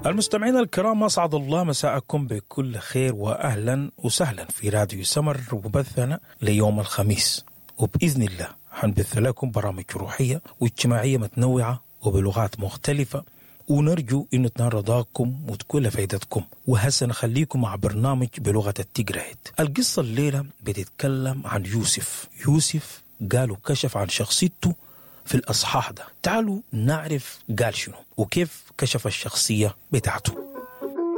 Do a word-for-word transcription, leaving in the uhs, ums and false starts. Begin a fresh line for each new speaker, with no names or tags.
المستمعين الكرام، أسعد الله مساءكم بكل خير وأهلا وسهلا في راديو سمر وبثنا ليوم الخميس، وبإذن الله حنبث لكم برامج روحية واجتماعية متنوعة وبلغات مختلفة، ونرجو أن تنال رضاكم وتكون فايدتكم. وهسه نخليكم مع برنامج بلغة التيجراهيد. القصة الليلة بتتكلم عن يوسف. يوسف قالوا كشف عن شخصيته في الأصحاح ده. تعالوا نعرف قال شنو وكيف كشف الشخصية بتاعته.